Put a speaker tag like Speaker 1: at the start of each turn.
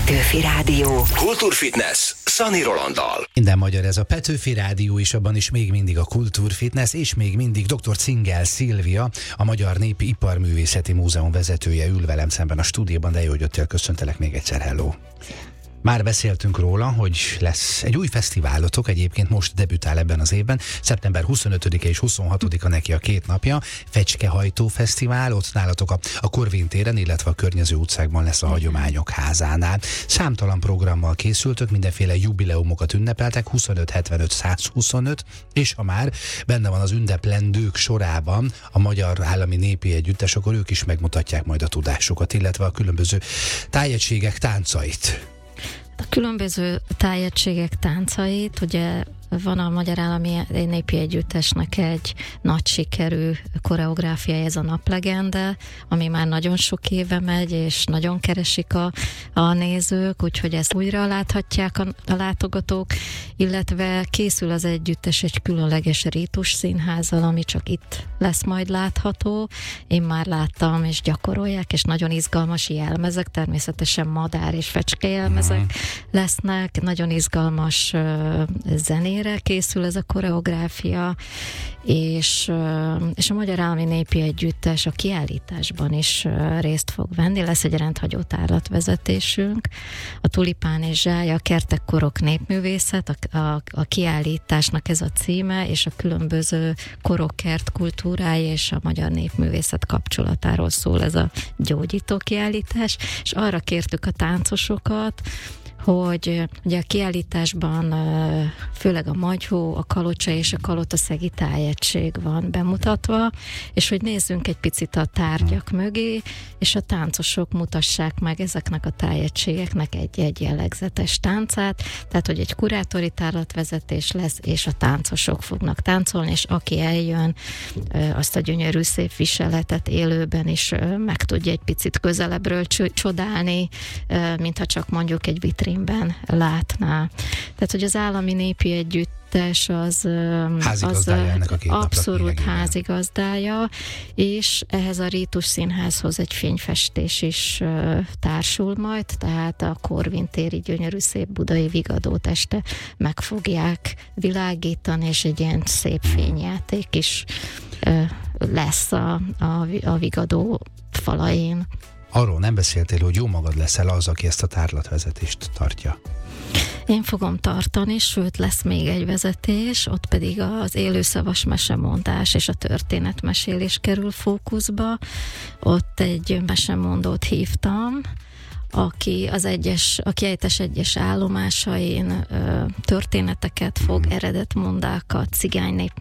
Speaker 1: Petőfi Rádió.
Speaker 2: Kultúrfitness Szani Rolanddal.
Speaker 3: Minden magyar ez a Petőfi Rádió, és abban is még mindig a Kultúrfitness, és még mindig dr. Cingel Szilvia, a Magyar Népi Iparművészeti Múzeum vezetője ül velem szemben a stúdióban, de jó, hogy jöttél, köszöntelek még egyszer, hello. Már beszéltünk róla, hogy lesz egy új fesztiválotok, egyébként most debütál ebben az évben, szeptember 25-e és 26-a neki a 2 napja, Fecskehajtó Fesztivál, ott nálatok a Korvin téren, illetve a környező utcákban lesz a Hagyományok Házánál. Számtalan programmal készültök, mindenféle jubileumokat ünnepeltek, 25, 75, 125, és ha már benne van az ünneplendők sorában a Magyar Állami Népi Együttes, akkor ők is megmutatják majd a tudásukat, illetve a különböző tájegységek táncait.
Speaker 4: A különböző tájegységek táncait, ugye van a Magyar Állami Népi Együttesnek egy nagy sikerű koreográfiája, ez a Naplegende, ami már nagyon sok éve megy, és nagyon keresik a nézők, úgyhogy ezt újra láthatják a látogatók, illetve készül az együttes egy különleges rítus színházzal, ami csak itt lesz majd látható. Én már láttam, és gyakorolják, és nagyon izgalmas jelmezek, természetesen madár és fecske jelmezek lesznek, nagyon izgalmas zenére készül ez a koreográfia, és a Magyar Állami Népi Együttes a kiállításban is részt fog venni. Lesz egy rendhagyó tárlatvezetésünk, a Tulipán és Zsája, a Kertek Korok Népművészet, a kiállításnak ez a címe, és a különböző korok kert kultúrái és a magyar népművészet kapcsolatáról szól ez a gyógyító kiállítás, és arra kértük a táncosokat, hogy ugye a kiállításban főleg a Magyó, a Kalocsa és a Kalotaszegi tájegység van bemutatva, és hogy nézzünk egy picit a tárgyak mögé, és a táncosok mutassák meg ezeknek a tájegységeknek egy jellegzetes táncát, tehát hogy egy kurátori tárlatvezetés lesz, és a táncosok fognak táncolni, és aki eljön, azt a gyönyörű szép viseletet élőben is meg tudja egy picit közelebbről csodálni, mintha csak mondjuk egy vitrínben látná. Tehát, hogy az Állami Népi Együttes az abszolút házigazdája, és ehhez a rítus színházhoz egy fényfestés is társul majd, tehát a Korvin téri gyönyörű szép budai Vigadót este meg fogják világítani, és egy ilyen szép fényjáték is lesz a Vigadó falain.
Speaker 3: Arról nem beszéltél, hogy jó magad leszel az, aki ezt a tárlatvezetést tartja.
Speaker 4: Én fogom tartani, sőt lesz még egy vezetés, ott pedig az élőszavas mesemondás és a történetmesélés kerül fókuszba. Ott egy mesemondót hívtam, aki a Kiejtés egyes állomásain történeteket fog, eredetmondákat, cigány